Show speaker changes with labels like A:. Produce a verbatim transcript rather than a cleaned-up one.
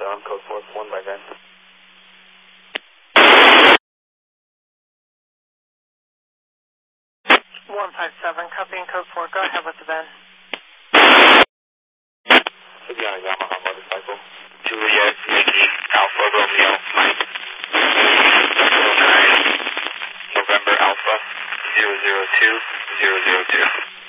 A: on code four, one by van.
B: one five seven, copying code four, go ahead with the van.
A: Again, Yamaha motorcycle.
C: Juliet, Yankee, Alpha, Romeo, Mike. nine, November Alpha, zero zero two, zero zero two.